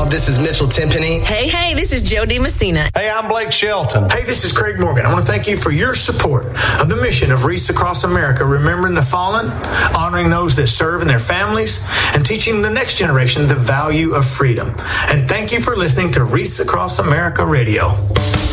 y'all. This is Mitchell Tenpenny. Hey, this is Jody Messina. Hey, I'm Blake Shelton. Hey, this is Craig Morgan. I want to thank you for your support of the mission of Wreaths Across America, remembering the fallen, honoring those that serve and their families, and teaching the next generation the value of freedom. And thank you for listening to Wreaths Across America Radio.